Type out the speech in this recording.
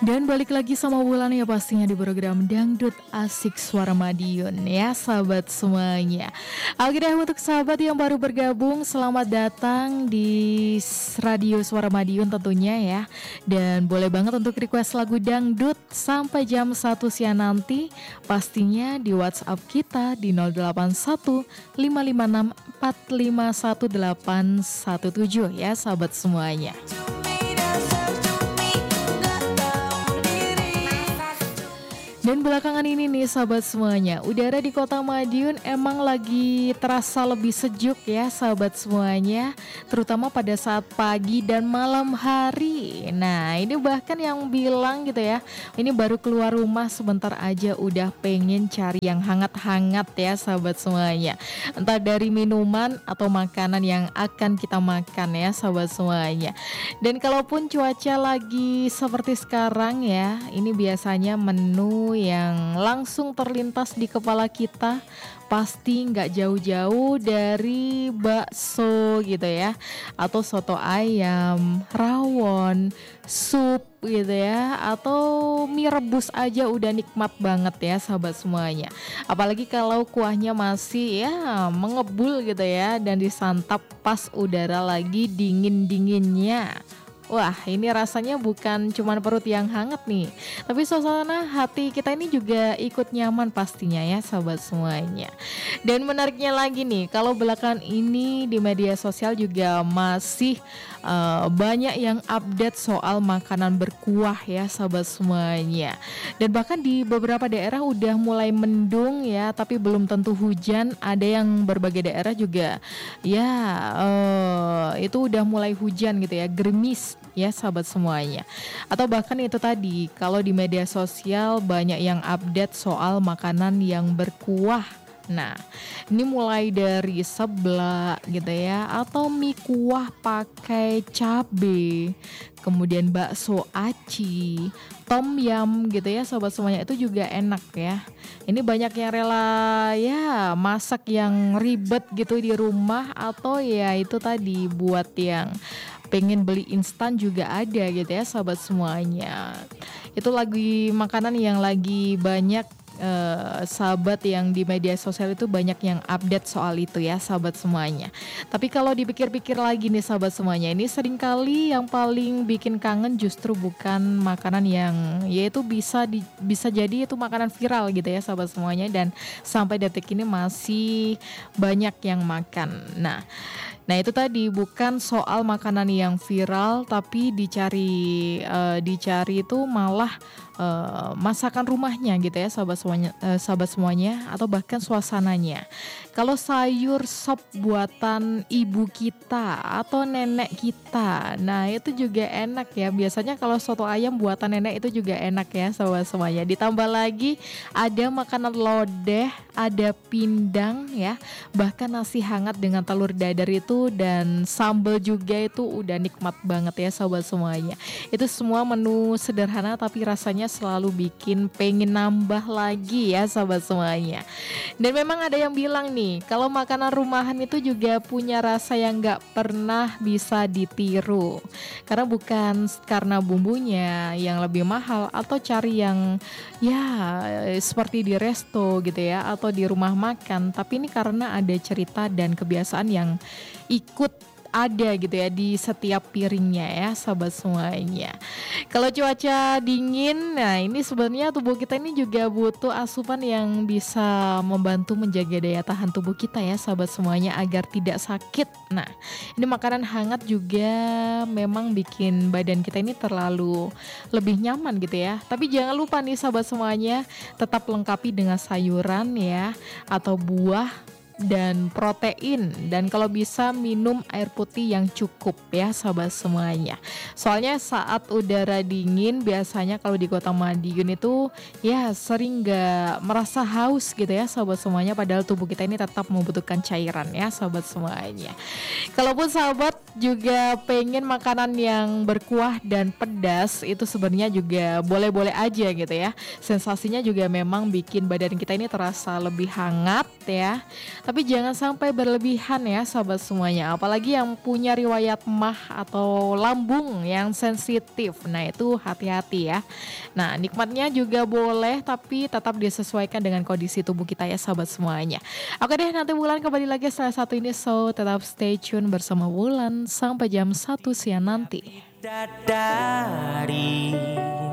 Dan balik lagi sama Wulan ya pastinya di program Dangdut Asik Suara Madiun ya sahabat semuanya. Oke deh, untuk sahabat yang baru bergabung, selamat datang di Radio Suara Madiun tentunya ya. Dan boleh banget untuk request lagu dangdut sampai jam 1 siang nanti. Pastinya di WhatsApp kita di 081 556 451 817 ya sahabat semuanya. Dan belakangan ini nih sahabat semuanya, udara di kota Madiun emang lagi terasa lebih sejuk ya sahabat semuanya, terutama pada saat pagi dan malam hari. Nah ini bahkan yang bilang gitu ya, ini baru keluar rumah sebentar aja udah pengen cari yang hangat-hangat ya sahabat semuanya. Entah dari minuman atau makanan yang akan kita makan ya sahabat semuanya. Dan kalaupun cuaca lagi seperti sekarang ya, ini biasanya menu yang langsung terlintas di kepala kita pasti nggak jauh-jauh dari bakso gitu ya, atau soto ayam, rawon, sup gitu ya, atau mie rebus aja udah nikmat banget ya sahabat semuanya. Apalagi kalau kuahnya masih ya mengebul gitu ya, dan disantap pas udara lagi dingin-dinginnya. Wah, ini rasanya bukan cuma perut yang hangat nih, tapi suasana hati kita ini juga ikut nyaman pastinya ya sahabat semuanya. Dan menariknya lagi nih, kalau belakangan ini di media sosial juga masih banyak yang update soal makanan berkuah ya sahabat semuanya. Dan bahkan di beberapa daerah udah mulai mendung ya, tapi belum tentu hujan. Ada yang berbagai daerah juga ya itu udah mulai hujan gitu ya, gerimis ya sahabat semuanya. Atau bahkan itu tadi, kalau di media sosial banyak yang update soal makanan yang berkuah. Nah, ini mulai dari seblak gitu ya, atau mie kuah pakai cabe, kemudian bakso aci, tom yum gitu ya sahabat semuanya, itu juga enak ya. Ini banyak yang rela ya masak yang ribet gitu di rumah, atau ya itu tadi buat yang pengen beli instan juga ada gitu ya sahabat semuanya. Itu lagi makanan yang lagi banyak sahabat yang di media sosial itu banyak yang update soal itu ya sahabat semuanya. Tapi kalau dipikir-pikir lagi nih sahabat semuanya, ini seringkali yang paling bikin kangen justru bukan makanan yang yaitu bisa jadi itu makanan viral gitu ya sahabat semuanya, dan sampai detik ini masih banyak yang makan. Nah itu tadi bukan soal makanan yang viral, tapi dicari itu malah masakan rumahnya gitu ya sahabat semuanya, atau bahkan suasananya. Kalau sayur sop buatan ibu kita atau nenek kita, nah itu juga enak ya. Biasanya kalau soto ayam buatan nenek itu juga enak ya sahabat semuanya. Ditambah lagi ada makanan lodeh, ada pindang ya, bahkan nasi hangat dengan telur dadar itu dan sambal juga, itu udah nikmat banget ya sahabat semuanya. Itu semua menu sederhana tapi rasanya selalu bikin pengen nambah lagi ya sahabat semuanya. Dan memang ada yang bilang nih, kalau makanan rumahan itu juga punya rasa yang gak pernah bisa ditiru, karena bukan karena bumbunya yang lebih mahal atau cari yang ya seperti di resto gitu ya, atau di rumah makan, tapi ini karena ada cerita dan kebiasaan yang ikut ada gitu ya di setiap piringnya ya sahabat semuanya. Kalau cuaca dingin, nah ini sebenarnya tubuh kita ini juga butuh asupan yang bisa membantu menjaga daya tahan tubuh kita ya sahabat semuanya, agar tidak sakit. Nah ini makanan hangat juga memang bikin badan kita ini terlalu lebih nyaman gitu ya. Tapi jangan lupa nih sahabat semuanya, tetap lengkapi dengan sayuran ya, atau buah dan protein, dan kalau bisa minum air putih yang cukup ya sahabat semuanya. Soalnya saat udara dingin biasanya kalau di kota Madiun itu ya sering gak merasa haus gitu ya sahabat semuanya, padahal tubuh kita ini tetap membutuhkan cairan ya sahabat semuanya. Kalaupun sahabat juga pengen makanan yang berkuah dan pedas, itu sebenarnya juga boleh-boleh aja gitu ya. Sensasinya juga memang bikin badan kita ini terasa lebih hangat ya. Tapi jangan sampai berlebihan ya sahabat semuanya. Apalagi yang punya riwayat mah atau lambung yang sensitif. Nah itu hati-hati ya. Nah nikmatnya juga boleh tapi tetap disesuaikan dengan kondisi tubuh kita ya sahabat semuanya. Oke deh, nanti Wulan kembali lagi setelah satu ini, so tetap stay tune bersama Wulan sampai jam 1 siang nanti. Dari